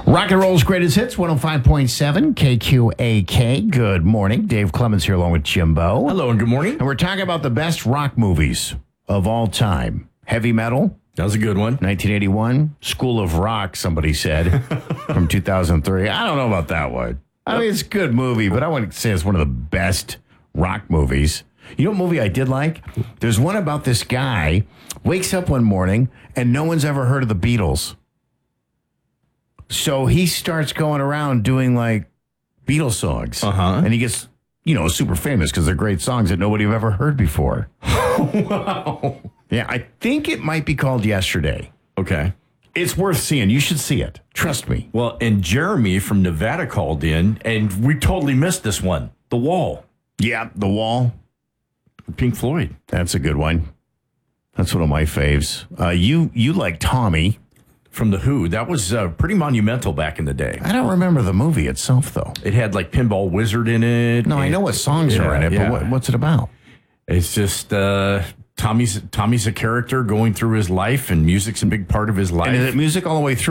Rock and Roll's greatest hits, 105.7 KQAK. Good morning. Dave Clemens here along with Jimbo. Hello and good morning. And we're talking about the best rock movies of all time. Heavy Metal, That was a good one. 1981. School of Rock, somebody said, from 2003. I don't know about that one. I mean, it's a good movie, but I wouldn't say it's one of the best rock movies. You know what movie I did like? There's one about this guy wakes up one morning and no one's ever heard of the Beatles. So he starts going around doing like Beatles songs. And he gets, super famous because they're great songs that nobody have ever heard before. Wow. Yeah, I think it might be called Yesterday. Okay. It's worth seeing. You should see it. Trust me. Well, and Jeremy from Nevada called in, and we totally missed this one. The Wall. Yeah, The Wall. Pink Floyd. That's a good one. That's one of my faves. You like Tommy. From The Who. That was pretty monumental back in the day. I don't remember the movie itself, though. It had like Pinball Wizard in it. No, I know what songs are in it, but what's it about? It's just Tommy's a character going through his life, and music's a big part of his life. And is it music all the way through?